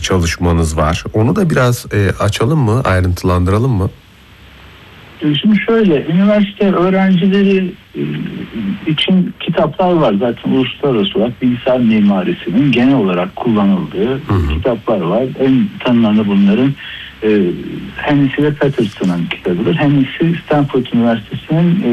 çalışmanız var. Onu da biraz açalım mı, ayrıntılandıralım mı? Şimdi şöyle, üniversite öğrencileri için kitaplar var zaten uluslararası olarak. Bilgisayar mimarisinin genel olarak kullanıldığı kitaplar var. En tanınan bunların Hennessy ve Patterson'ın kitabıdır. Hennessy Stanford Üniversitesi'nin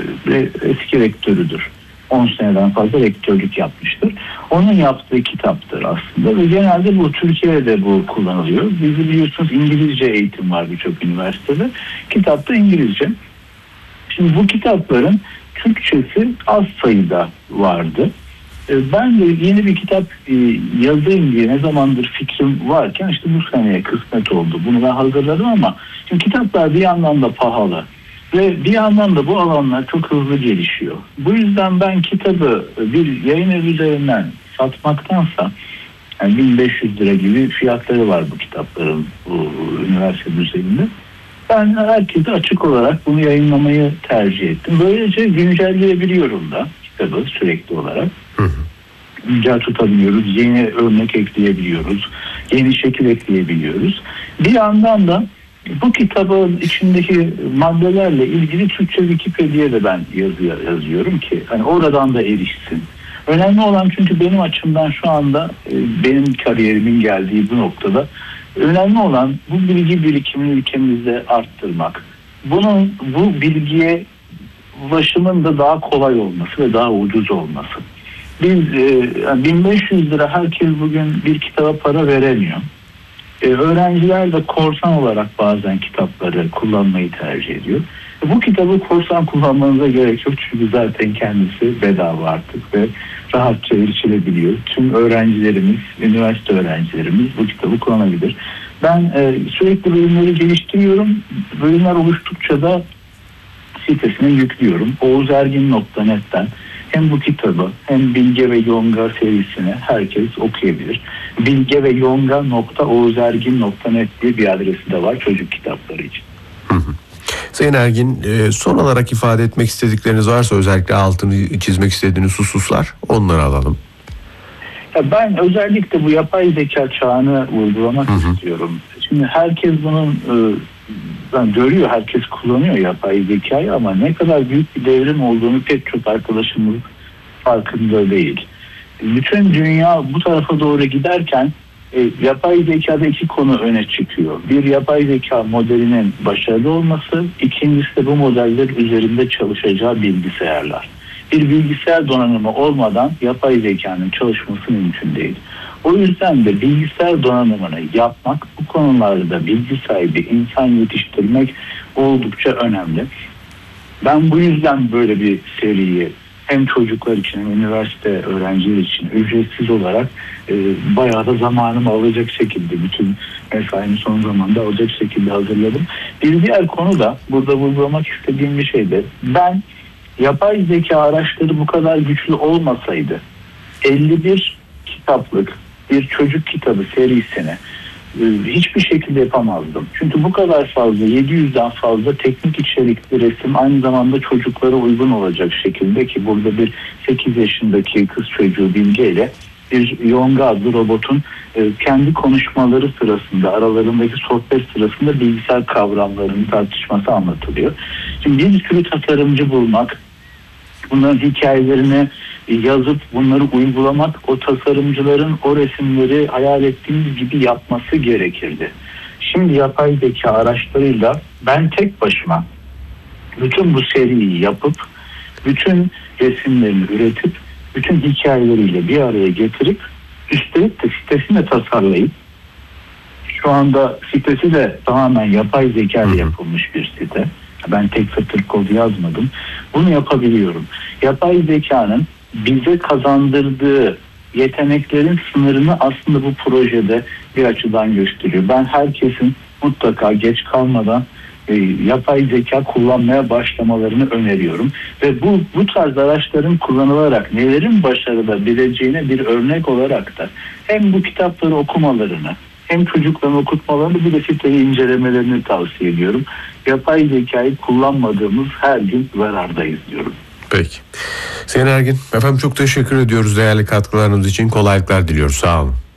eski rektörüdür. 10 seneden fazla rektörlük yapmıştır. Onun yaptığı kitaptır aslında ve genelde bu Türkiye'de bu kullanılıyor. Biz biliyorsunuz İngilizce eğitim var birçok üniversitede. Kitap da İngilizce. Şimdi bu kitapların Türkçesi az sayıda vardı. Ben de yeni bir kitap yazayım diye ne zamandır fikrim varken işte bu seneye kısmet oldu. Bunu ben hazırladım ama şimdi kitaplar bir yandan da pahalı. Ve bir yandan da bu alanlar çok hızlı gelişiyor. Bu yüzden ben kitabı bir yayın evi üzerinden satmaktansa, yani 1500 lira gibi fiyatları var bu kitapların bu üniversite düzeyinde. Ben herkese açık olarak bunu yayınlamayı tercih ettim. Böylece güncelleyebiliyorum da kitabı sürekli olarak. Güncel tutabiliyoruz, yeni örnek ekleyebiliyoruz, yeni şekil ekleyebiliyoruz. Bir yandan da bu kitabın içindeki maddelerle ilgili Türkçe Wikipedia'ya da ben yazıyorum ki hani oradan da erişsin. Önemli olan çünkü benim açımdan şu anda benim kariyerimin geldiği bu noktada önemli olan bu bilgi birikimini ülkemizde arttırmak. Bu bilgiye ulaşımın da daha kolay olması ve daha ucuz olması. Biz 1500 lira herkes bugün bir kitaba para veremiyor. Öğrenciler de korsan olarak bazen kitapları kullanmayı tercih ediyor. Bu kitabı korsan kullanmanıza gerek yok çünkü zaten kendisi bedava artık ve rahatça erişilebiliyor. Tüm öğrencilerimiz, üniversite öğrencilerimiz bu kitabı kullanabilir. Ben sürekli bölümleri geliştiriyorum. Bölümler oluştukça da sitesine yüklüyorum. oğuzergin.net'ten hem bu kitabı hem Bilge ve Yonga serisini herkes okuyabilir. bilgeveyonga.oğuzergin.net diye bir adresi de var çocuk kitapları için. Sayın Ergin, son olarak ifade etmek istedikleriniz varsa özellikle altını çizmek istediğiniz hususlar, onları alalım. Ben özellikle bu yapay zeka çağını vurgulamak istiyorum. Şimdi herkes bunun görüyor, herkes kullanıyor yapay zekayı ama ne kadar büyük bir devrim olduğunu pek çok arkadaşımız farkında değil. Bütün dünya bu tarafa doğru giderken yapay zekada iki konu öne çıkıyor. Bir, yapay zeka modelinin başarılı olması, ikincisi de bu modeller üzerinde çalışacağı bilgisayarlar. Bir bilgisayar donanımı olmadan yapay zekanın çalışması mümkün değil. O yüzden de bilgisayar donanımını yapmak, bu konularda bilgi sahibi insan yetiştirmek oldukça önemli. Ben bu yüzden böyle bir seriyi hem çocuklar için hem üniversite öğrencileri için ücretsiz olarak bayağı da zamanımı alacak şekilde, bütün mesaimi son zamanda alacak şekilde hazırladım. Bir diğer konu da burada vurgulamak istediğim bir şey de, ben yapay zeka araçları bu kadar güçlü olmasaydı 51 kitaplık bir çocuk kitabı serisini hiçbir şekilde yapamazdım. Çünkü bu kadar fazla, 700'den fazla teknik içerikli resim aynı zamanda çocuklara uygun olacak şekilde, ki burada bir 8 yaşındaki kız çocuğu Bilge ile bir Yonga adlı robotun kendi konuşmaları sırasında, aralarındaki sohbet sırasında bilgisayar kavramlarının tartışması anlatılıyor. Şimdi bir sürü tasarımcı bulmak, bunların hikayelerini yazıp bunları uygulamak, o tasarımcıların o resimleri hayal ettiğimiz gibi yapması gerekirdi. Şimdi yapay zeka araçlarıyla ben tek başıma bütün bu seriyi yapıp, bütün resimlerini üretip, bütün hikayeleriyle bir araya getirip, üstelik de sitesini tasarlayıp, şu anda sitesi de tamamen yapay zeka ile yapılmış bir site. Ben tek satır kod yazmadım. Bunu yapabiliyorum. Yapay zekanın bize kazandırdığı yeteneklerin sınırını aslında bu projede bir açıdan gösteriyor. Ben herkesin mutlaka geç kalmadan yapay zeka kullanmaya başlamalarını öneriyorum. Ve bu tarz araçların kullanılarak nelerin başarılabileceğine bir örnek olarak da hem bu kitapları okumalarını hem çocukların okutmalarını, bir de siteyi incelemelerini tavsiye ediyorum. Yapay zekayı kullanmadığımız her gün zarardayız diyorum. Peki. Sayın Ergin, efendim çok teşekkür ediyoruz değerli katkılarınız için. Kolaylıklar diliyoruz. Sağ olun.